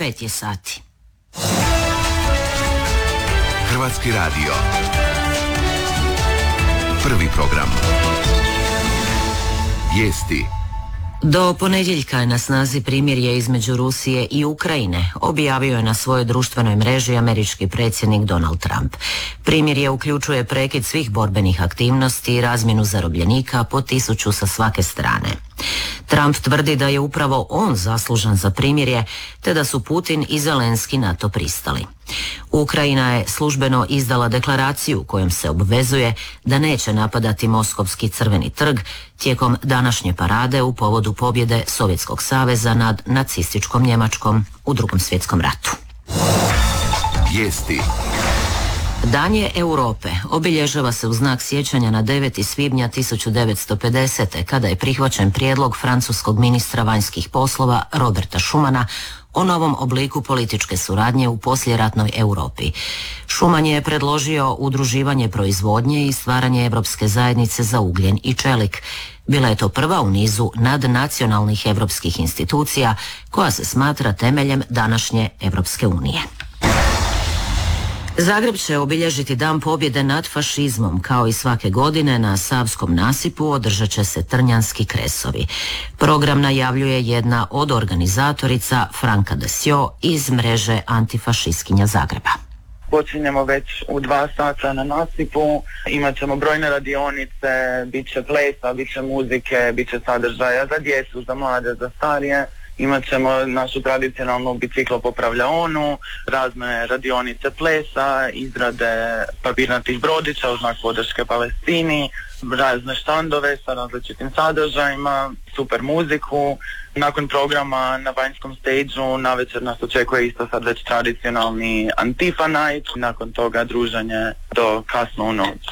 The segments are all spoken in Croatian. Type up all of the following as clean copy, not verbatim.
5 je sati. Hrvatski radio. Prvi program. Vijesti. Do ponedjeljka je na snazi primirje između Rusije i Ukrajine, objavio je na svojoj društvenoj mreži američki predsjednik Donald Trump. Primirje uključuje prekid svih borbenih aktivnosti i razmjenu zarobljenika po 1000 sa svake strane. Trump tvrdi da je upravo on zaslužan za primirje, te da su Putin i Zelenski na to pristali. Ukrajina je službeno izdala deklaraciju kojom se obvezuje da neće napadati Moskovski crveni trg tijekom današnje parade u povodu pobjede Sovjetskog saveza nad nacističkom Njemačkom u Drugom svjetskom ratu. Vijesti. Dan je Europe obilježava se u znak sjećanja na 9. svibnja 1950. kada je prihvaćen prijedlog francuskog ministra vanjskih poslova Roberta Schumana o novom obliku političke suradnje u poslijeratnoj Europi. Schuman je predložio udruživanje proizvodnje i stvaranje Europske zajednice za ugljen i čelik. Bila je to prva u nizu nadnacionalnih europskih institucija koja se smatra temeljem današnje Europske unije. Zagreb će obilježiti Dan pobjede nad fašizmom. Kao i svake godine na Savskom nasipu održat će se Trnjanski kresovi. Program najavljuje jedna od organizatorica, Franka Desio, iz mreže antifašistkinja Zagreba. Počinjemo već u 2 sata na nasipu, imat ćemo brojne radionice, bit će plesa, bit će muzike, bit će sadržaja za djecu, za mlade, za starije. Imat ćemo našu tradicionalnu biciklopopravljaonu, razne radionice plesa, izrade papirnatih brodića u znak podrške Palestini, razne štandove sa različitim sadržajima, super muziku. Nakon programa na vanjskom stage-u navečer nas očekuje isto sad već tradicionalni Antifa Night, nakon toga druženje do kasno u noć.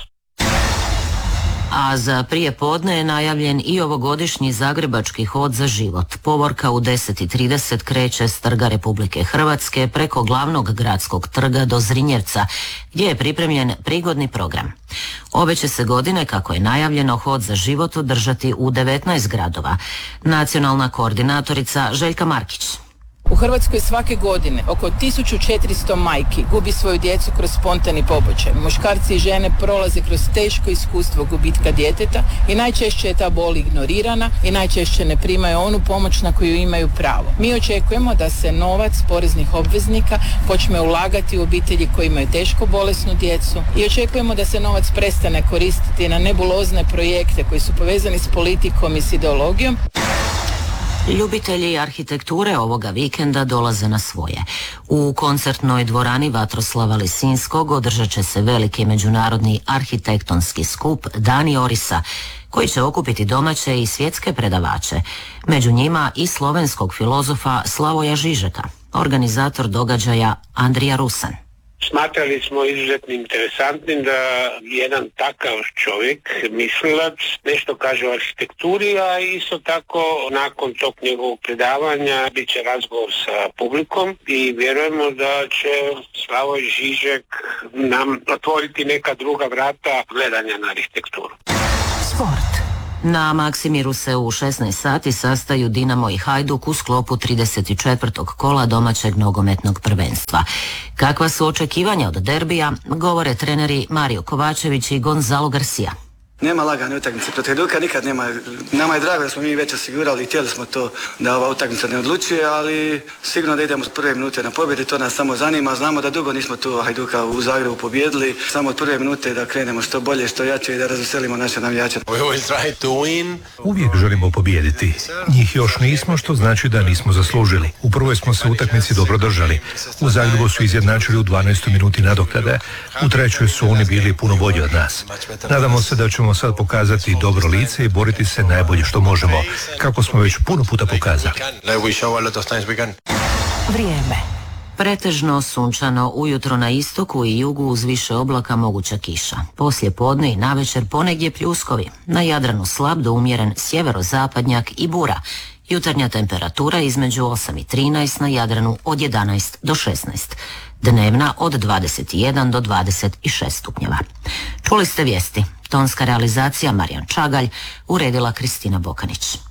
A za prije podne je najavljen i ovogodišnji Zagrebački hod za život. Povorka u 10:30 kreće s Trga Republike Hrvatske preko glavnog gradskog trga do Zrinjevca, gdje je pripremljen prigodni program. Ove će se godine, kako je najavljeno, hod za život održati u 19 gradova. Nacionalna koordinatorica Željka Markić. U Hrvatskoj svake godine oko 1400 majki gubi svoju djecu kroz spontani pobačaj. Muškarci i žene prolaze kroz teško iskustvo gubitka djeteta i najčešće je ta bol ignorirana i najčešće ne primaju onu pomoć na koju imaju pravo. Mi očekujemo da se novac poreznih obveznika počne ulagati u obitelji koji imaju teško bolesnu djecu i očekujemo da se novac prestane koristiti na nebulozne projekte koji su povezani s politikom i s ideologijom. Ljubitelji arhitekture ovoga vikenda dolaze na svoje. U koncertnoj dvorani Vatroslava Lisinskog održat će se veliki međunarodni arhitektonski skup Dani Orisa, koji će okupiti domaće i svjetske predavače. Među njima i slovenskog filozofa Slavoja Žižeka, organizator događaja Andrija Rusan. Smatrali smo izuzetno interesantnim da jedan takav čovjek, mislilac, nešto kaže o arhitekturi, a isto tako nakon tog njegovog predavanja bit će razgovor sa publikom i vjerujemo da će Slavoj Žižek nam otvoriti neka druga vrata gledanja na arhitekturu. Sport. Na Maksimiru se u 16 sati sastaju Dinamo i Hajduk u sklopu 34. kola domaćeg nogometnog prvenstva. Kakva su očekivanja od derbija, govore treneri Mario Kovačević i Gonzalo Garcia. Nema lagane utakmice protiv Hajduka, nikad nema. Nama je drago da smo mi već osigurali i htjeli smo to da ova utakmica ne odlučuje, ali sigurno da idemo od prve minute na pobjedu, to nas samo zanima. Znamo da dugo nismo tu Hajduka u Zagrebu pobijedili, samo od prve minute da krenemo što bolje, što jače i da razveselimo naše navijače. Uvijek želimo pobijediti. Njih još nismo, što znači da nismo zaslužili. U prvoj smo se utakmici dobro držali. U Zagrebu su izjednačili u 12. minuti nadoknade. U trećoj su oni bili puno bolji od nas. Nadamo se da ćemo sad pokazati dobro lice i boriti se najbolje što možemo, kako smo već puno puta pokazali. Vrijeme. Pretežno sunčano, ujutro na istoku i jugu uz više oblaka moguća kiša. Poslije podne i navečer ponegdje pljuskovi. Na Jadranu slab do umjeren sjeverozapadnjak i bura. Jutarnja temperatura između 8 i 13, na Jadranu od 11 do 16. Dnevna od 21 do 26 stupnjeva. Čuli ste vijesti. Tonska realizacija Marijan Čagalj, uredila Kristina Bokanić.